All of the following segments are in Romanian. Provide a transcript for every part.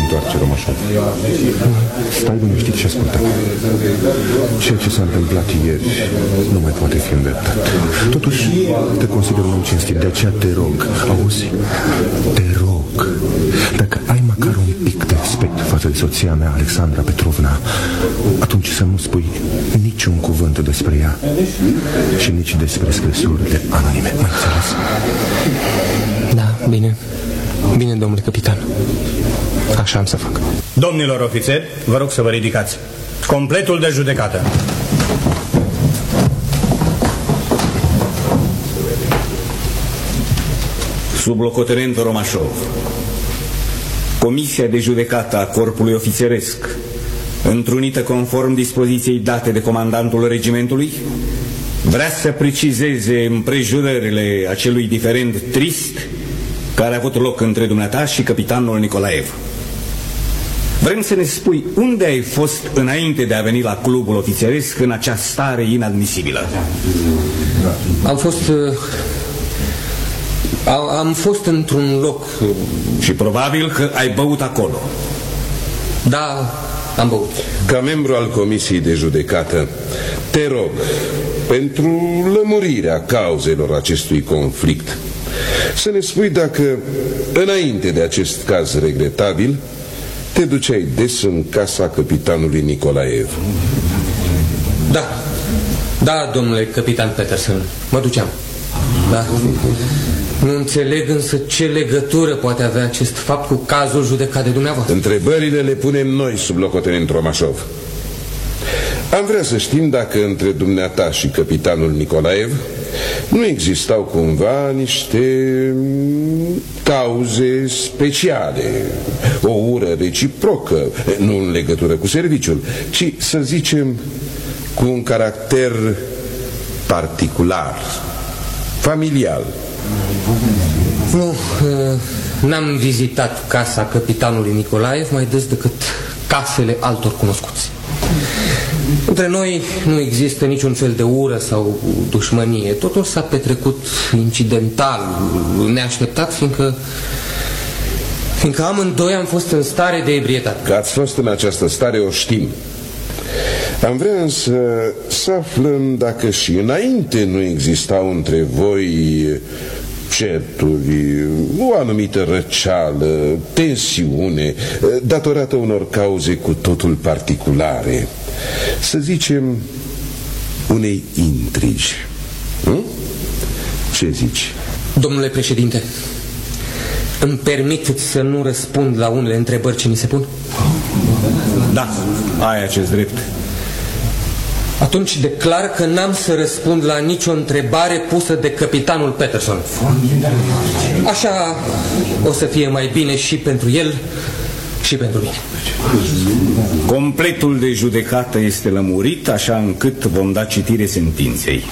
întoarce, Romașov. Stai liniștit și ascultă. Ceea ce s-a întâmplat ieri nu mai poate fi îndreptat. Totuși, te consider un om cinstit. De aceea te rog, auzi? Te rog, dacă ai măcar un pic de respect față de soția mea, Alexandra Petrovna, atunci să nu spui niciun cuvânt despre ea și nici despre scrisurile anonime. Mă înțeles? Da, bine. Bine, domnule capitan. Așa am să fac. Domnilor ofițeri, vă rog să vă ridicați. Completul de judecată. Sublocotenentul Romașov, Comisia de judecată a corpului ofițeresc, întrunită conform dispoziției date de comandantul regimentului, vrea să precizeze împrejurările acelui diferend trist care a avut loc între dumneata și capitanul Nicolaev. Vrem să ne spui unde ai fost înainte de a veni la clubul ofițeresc în acea stare inadmisibilă. Am fost într-un loc. Și probabil că ai băut acolo. Da, am băut. Ca membru al Comisiei de Judecată, te rog, pentru lămurirea cauzelor acestui conflict, să ne spui dacă, înainte de acest caz regretabil, te duceai des în casa capitanului Nicolaev. Da, domnule capitan Peterson, mă duceam. Da. Nu înțeleg însă ce legătură poate avea acest fapt cu cazul judecat de dumneavoastră. Întrebările le punem noi, sublocotenent Romașov. Am vrea să știm dacă între dumneata și capitanul Nicolaev nu existau cumva niște cauze speciale, o ură reciprocă, nu în legătură cu serviciul, ci, să zicem, cu un caracter particular, familial. Nu, n-am vizitat casa capitanului Nicolaev mai des decât casele altor cunoscuți. Între noi nu există niciun fel de ură sau dușmănie. Totul s-a petrecut incidental, neașteptat, fiindcă amândoi am fost în stare de ebrietate. Că ați fost în această stare o știm. Am vrea însă să aflăm dacă și înainte nu existau între voi certuri, o anumită răceală, tensiune, datorată unor cauze cu totul particulare. Să zicem, unei intrigi. Ce zici? Domnule președinte, îmi permiteți să nu răspund la unele întrebări ce mi se pun? Da, ai acest drept. Atunci declar că n-am să răspund la nicio întrebare pusă de capitanul Peterson. Așa o să fie mai bine și pentru el și pentru mine. Completul de judecată este lămurit, așa încât vom da citire sentinței.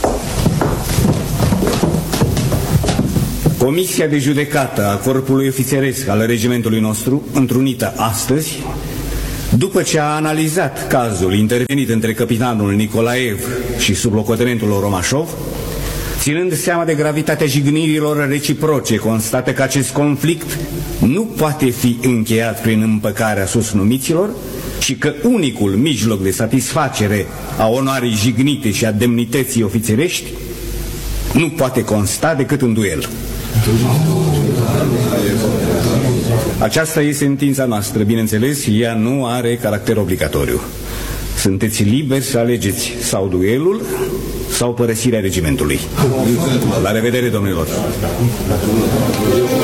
Comisia de judecată a corpului ofițeresc al regimentului nostru, întrunită astăzi, după ce a analizat cazul intervenit între capitanul Nicolaev și sublocotenentul Romașov, ținând seama de gravitatea jignirilor reciproce, constată că acest conflict nu poate fi încheiat prin împăcarea susnumiților și că unicul mijloc de satisfacere a onoarei jignite și a demnității ofițerești nu poate consta decât în duel. Aceasta e sentința noastră, bineînțeles, ea nu are caracter obligatoriu. Sunteți liberi să alegeți sau duelul sau părăsirea regimentului. La revedere, domnilor!